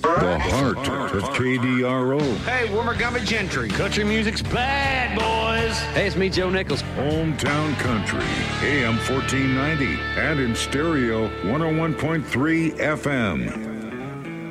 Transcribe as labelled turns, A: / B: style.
A: The heart of KDRO.
B: Hey, Wormergummy Gentry. Country music's bad, boys.
C: Hey, it's me, Joe Nichols.
A: Hometown Country, AM 1490, and in stereo 101.3 FM.